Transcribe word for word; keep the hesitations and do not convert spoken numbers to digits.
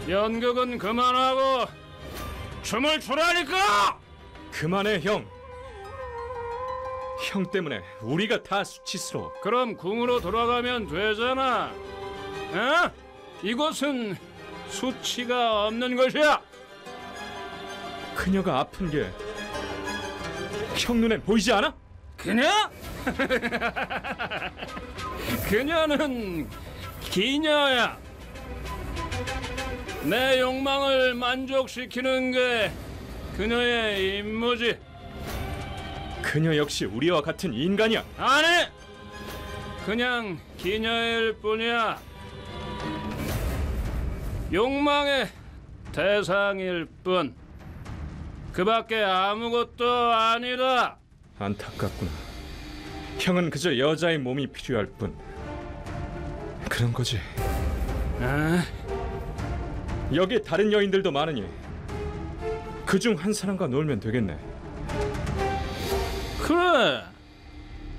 연극은 그만하고 춤을 추라니까! 그만해 형. 형 때문에 우리가 다 수치스러워. 그럼 궁으로 돌아가면 되잖아. 어? 이곳은 수치가 없는 것이야. 그녀가 아픈 게 형 눈엔 보이지 않아? 그녀? 그녀는 기녀야. 내 욕망을 만족시키는 게 그녀의 임무지. 그녀 역시 우리와 같은 인간이야. 아니, 그냥 기녀일 뿐이야. 욕망의 대상일 뿐. 그밖에 아무것도 아니다. 안타깝구나. 형은 그저 여자의 몸이 필요할 뿐. 그런 거지. 아? 여기 다른 여인들도 많으니 그중 한 사람과 놀면 되겠네. 그래.